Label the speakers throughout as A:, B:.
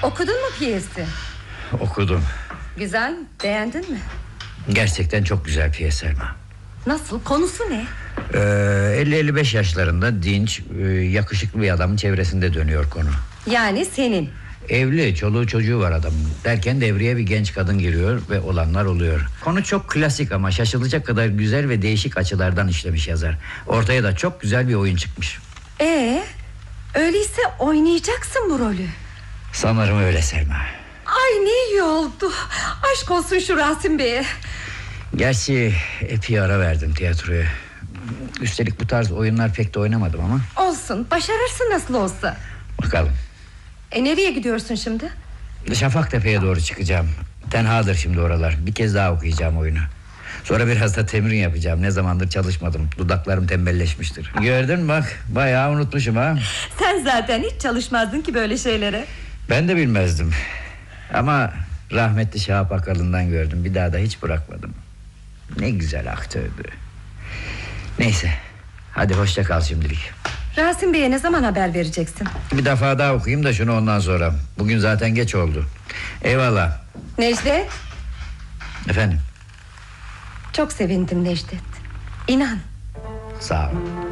A: Okudun mu piyesi?
B: Okudum.
A: Güzel, beğendin mi?
B: Gerçekten çok güzel piyes Selma.
A: Nasıl, konusu ne?
B: 50-55 yaşlarında dinç, yakışıklı bir adamın çevresinde dönüyor konu.
A: Yani senin.
B: Evli, çoluğu çocuğu var adamın. Derken devreye bir genç kadın giriyor ve olanlar oluyor. Konu çok klasik ama şaşılacak kadar güzel ve değişik açılardan işlemiş yazar. Ortaya da çok güzel bir oyun çıkmış.
A: Öyleyse oynayacaksın bu rolü.
B: Sanırım öyle Selma.
A: Ay ne iyi oldu. Aşk olsun şu Rasim Bey'e.
B: Gerçi epey ara verdim tiyatroya. Üstelik bu tarz oyunlar pek de oynamadım ama.
A: Olsun, başarırsın nasıl olsa.
B: Bakalım.
A: Nereye gidiyorsun şimdi?
B: Şafaktepe'ye doğru çıkacağım. Tenhadır şimdi oralar. Bir kez daha okuyacağım oyunu. Sonra biraz da temrin yapacağım. Ne zamandır çalışmadım. Dudaklarım tembelleşmiştir. Gördün mü bak, bayağı unutmuşum ha.
A: Sen zaten hiç çalışmazdın ki böyle şeylere.
B: Ben de bilmezdim. Ama rahmetli Şahap Akalın'dan gördüm. Bir daha da hiç bırakmadım. Ne güzel aktördü. Neyse, hadi hoşça kal şimdilik.
A: Rasim Bey'e ne zaman haber vereceksin?
B: Bir defa daha okuyayım da şunu ondan sonra. Bugün zaten geç oldu. Eyvallah.
A: Necdet.
B: Efendim.
A: Çok sevindim Necdet. İnan.
B: Sağ ol.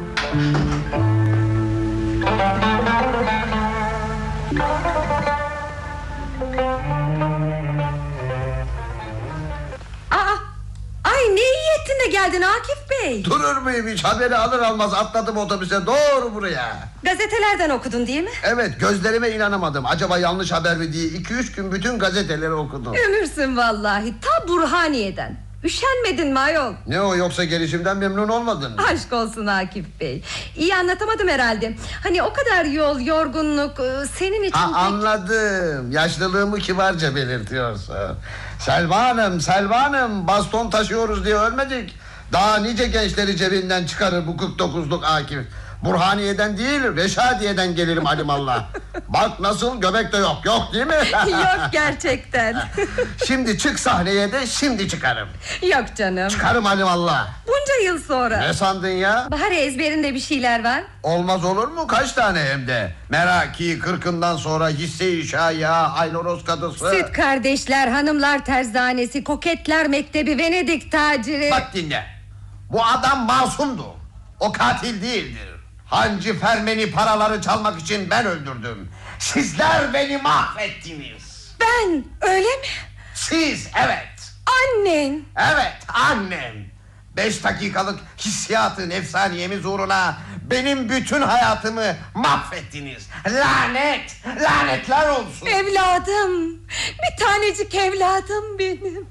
A: Ay ne iyi ettin de geldin Akif Bey.
C: Durur muyum hiç? Haberi alır almaz atladım otobüse doğru buraya.
A: Gazetelerden okudun değil mi?
C: Evet, gözlerime inanamadım. Acaba yanlış haber mi diye 2-3 gün bütün gazeteleri okudum.
A: Ömürsün vallahi, ta Burhaniye'den. Üşenmedin mi ayol?
C: Ne o, yoksa gelişimden memnun olmadın mı?
A: Aşk olsun Akif Bey. İyi anlatamadım herhalde. Hani o kadar yol, yorgunluk senin için pek...
C: Anladım. Yaşlılığımı kibarca belirtiyorsun. Selva Hanım, baston taşıyoruz diye ölmedik. Daha nice gençleri cebinden çıkarır bu 49'luk Akif. Burhaniye'den değil, Reşadiye'den gelirim alimallah. Bak nasıl, göbek de yok değil mi?
A: Yok gerçekten.
C: Şimdi çık sahneye de şimdi çıkarım.
A: Yok canım.
C: Çıkarım alimallah.
A: Bunca yıl sonra.
C: Ne sandın ya?
A: Bahar ezberinde bir şeyler var.
C: Olmaz olur mu, kaç tane hem de. Meraki 40'ından sonra hisse-i şaya, Ayloros kadısı.
A: Süt kardeşler, hanımlar terzanesi, koketler mektebi, Venedik taciri.
C: Bak dinle. Bu adam masumdu. O katil değildir. Hancı Fermen'i paraları çalmak için ben öldürdüm. Sizler beni mahvettiniz.
A: Ben öyle mi?
C: Siz, evet.
A: Annen.
C: Evet, annem. 5 dakikalık hissiyatın efsaniyemiz uğruna benim bütün hayatımı mahvettiniz. Lanetler olsun.
A: Evladım, bir tanecik evladım benim.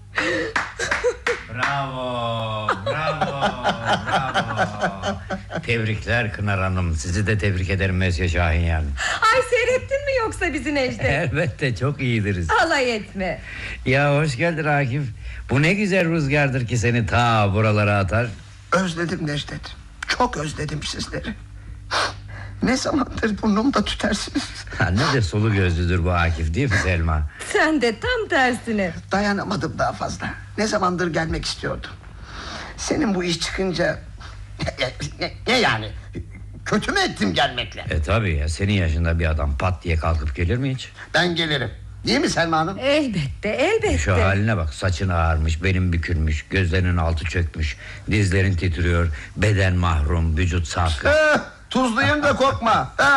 B: Bravo. Tebrikler Kınar Hanım. Sizi de tebrik ederim Mesya Şahin yani.
A: Ay seyrettin mi yoksa bizi Necdet?
B: Elbette çok iyidiriz.
A: Alay etme.
B: Ya hoş geldin Akif. Bu ne güzel rüzgardır ki seni ta buralara atar.
C: Özledim Necdet. Çok özledim sizleri. Ne zamandır burnumda tütersiniz.
B: Ne de sulu gözlüdür bu Akif, değil mi Selma?
A: Sen de tam tersine.
C: Dayanamadım daha fazla. Ne zamandır gelmek istiyordum. Senin bu iş çıkınca... Ne yani? Kötü mü ettim gelmekle?
B: Tabii ya, senin yaşında bir adam pat diye kalkıp gelir mi hiç?
C: Ben gelirim. Değil mi Selma Hanım?
A: Elbette.
B: Şu haline bak, saçın ağarmış, belin bükülmüş, gözlerinin altı çökmüş, dizlerin titriyor, beden mahrum, vücut sarkık.
C: Tuzluyum da korkma.